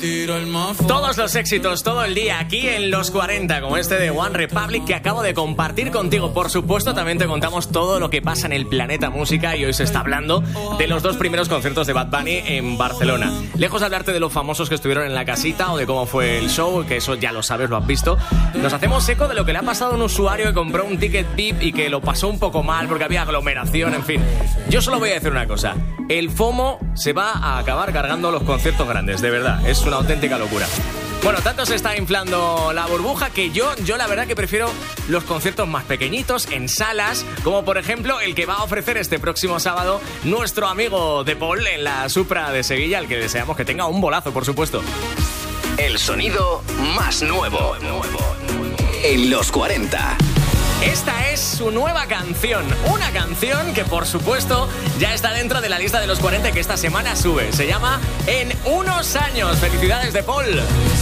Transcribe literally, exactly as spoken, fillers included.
Todos los éxitos, todo el día, aquí en Los cuarenta, como este de One Republic que acabo de compartir contigo. Por supuesto, también te contamos todo lo que pasa en el planeta música y hoy se está hablando de los dos primeros conciertos de Bad Bunny en Barcelona. Lejos de hablarte de los famosos que estuvieron en la casita o de cómo fue el show, que eso ya lo sabes, lo has visto, nos hacemos eco de lo que le ha pasado a un usuario que compró un ticket V I P y que lo pasó un poco mal porque había aglomeración, en fin. Yo solo voy a decir una cosa, el FOMO se va a acabar cargando los conciertos grandes, de verdad, es una auténtica locura. Bueno, tanto se está inflando la burbuja que yo, yo la verdad que prefiero los conciertos más pequeñitos, en salas, como por ejemplo el que va a ofrecer este próximo sábado nuestro amigo De Paul en la Supra de Sevilla, al que deseamos que tenga un bolazo, por supuesto. El sonido más nuevo en Los cuarenta. Esta es su nueva canción, una canción que por supuesto ya está dentro de la lista de los cuarenta que esta semana sube. Se llama En unos años. ¡Felicidades, De Paul!